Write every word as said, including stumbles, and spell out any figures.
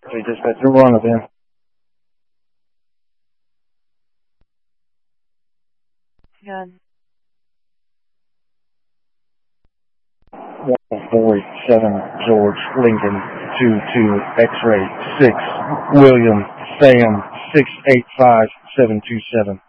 We just got your run of him. Good. one four eight seven George Lincoln two two X-ray six William Sam six eight five seven two seven.